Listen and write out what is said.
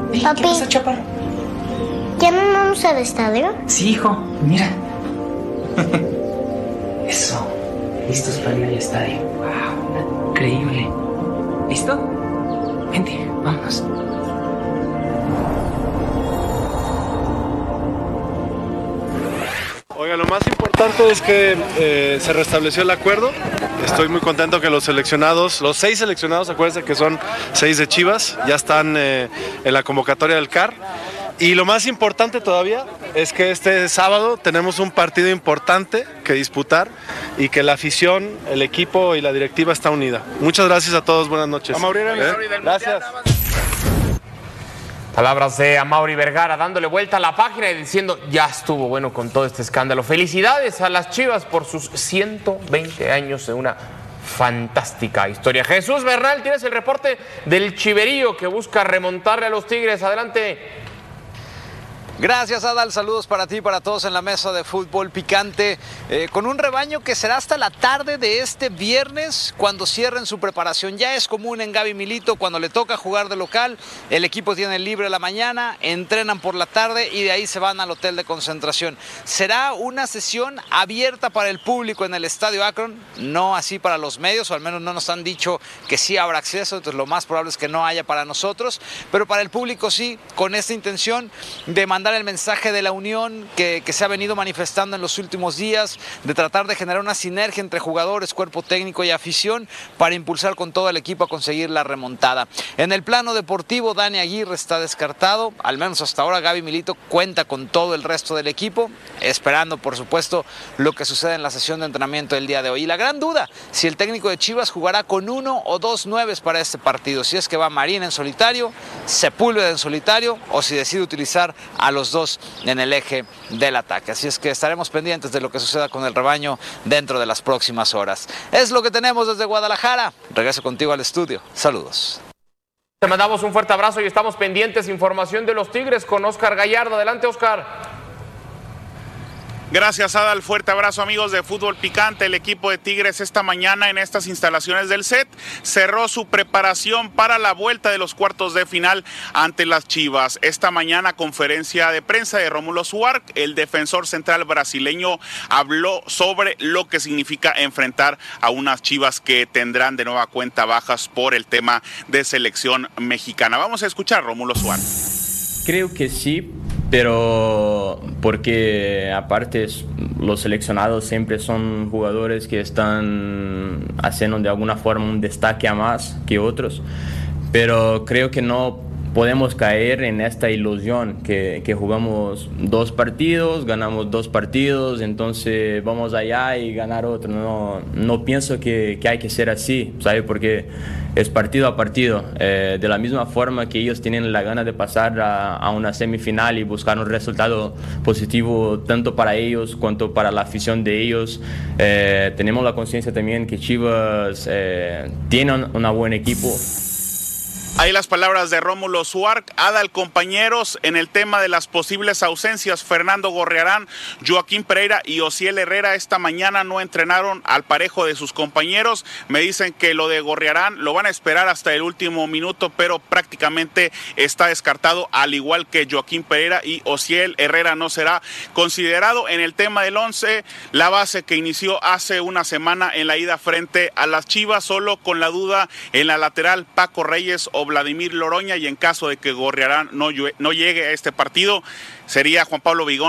Papi, ¿qué pasa, chaparro? ¿ya no vamos al estadio? Sí, hijo, mira. Eso, listos para ir al estadio. Wow, increíble. ¿Listo? Vente, vámonos. Oiga, lo más importante es que se restableció el acuerdo. Estoy muy contento que los seleccionados, los 6 seleccionados, acuérdense que son 6 de Chivas, ya están en la convocatoria del CAR. Y lo más importante todavía es que este sábado tenemos un partido importante que disputar y que la afición, el equipo y la directiva está unida. Muchas gracias a todos, buenas noches. Gracias. Palabras de Amaury Vergara dándole vuelta a la página y diciendo ya estuvo bueno con todo este escándalo. Felicidades a las Chivas por sus 120 años de una fantástica historia. Jesús Bernal, tienes el reporte del Chiverío que busca remontarle a los Tigres. Adelante. Gracias, Adal, saludos para ti y para todos en la mesa de Fútbol Picante, con un rebaño que será hasta la tarde de este viernes cuando cierren su preparación. Ya es común en Gaby Milito, cuando le toca jugar de local, el equipo tiene libre la mañana, entrenan por la tarde y de ahí se van al hotel de concentración. Será una sesión abierta para el público en el Estadio Akron, no así para los medios, o al menos no nos han dicho que sí habrá acceso, entonces lo más probable es que no haya para nosotros, pero para el público sí, con esta intención de mandar el mensaje de la unión que se ha venido manifestando en los últimos días, de tratar de generar una sinergia entre jugadores, cuerpo técnico y afición para impulsar con todo el equipo a conseguir la remontada. En el plano deportivo, Dani Aguirre está descartado, al menos hasta ahora Gaby Milito cuenta con todo el resto del equipo, esperando por supuesto lo que sucede en la sesión de entrenamiento del día de hoy. Y la gran duda, si el técnico de Chivas jugará con 1 o 2 nueves para este partido, si es que va Marín en solitario, Sepúlveda en solitario o si decide utilizar a los dos en el eje del ataque. Así es que estaremos pendientes de lo que suceda con el rebaño dentro de las próximas horas. Es lo que tenemos desde Guadalajara. Regreso contigo al estudio. Saludos. Te mandamos un fuerte abrazo y estamos pendientes. Información de los Tigres con Oscar Gallardo. Adelante, Oscar. Gracias, Adal. Fuerte abrazo, amigos de Fútbol Picante. El equipo de Tigres esta mañana en estas instalaciones del set cerró su preparación para la vuelta de los cuartos de final ante las Chivas. Esta mañana, conferencia de prensa de Rómulo Suárez, el defensor central brasileño, habló sobre lo que significa enfrentar a unas Chivas que tendrán de nueva cuenta bajas por el tema de selección mexicana. Vamos a escuchar a Rómulo Suárez. Creo que sí, pero porque aparte los seleccionados siempre son jugadores que están haciendo de alguna forma un destaque a más que otros, pero creo que no podemos caer en esta ilusión que jugamos 2 partidos, ganamos 2 partidos, entonces vamos allá y ganar otro. No pienso que hay que ser así, ¿sabe? Porque es partido a partido. De la misma forma que ellos tienen la gana de pasar a una semifinal y buscar un resultado positivo tanto para ellos cuanto para la afición de ellos, tenemos la conciencia también que Chivas tiene un buen equipo. Ahí las palabras de Rómulo Suárez. Adal, compañeros, en el tema de las posibles ausencias, Fernando Gorriarán, Joaquín Pereira y Osiel Herrera esta mañana no entrenaron al parejo de sus compañeros. Me dicen que lo de Gorriarán lo van a esperar hasta el último minuto, pero prácticamente está descartado, al igual que Joaquín Pereira, y Osiel Herrera no será considerado. En el tema del 11, la base que inició hace una semana en la ida frente a las Chivas, solo con la duda en la lateral Paco Reyes o Vladimir Loroña, y en caso de que Gorriarán no llegue a este partido, sería Juan Pablo Vigón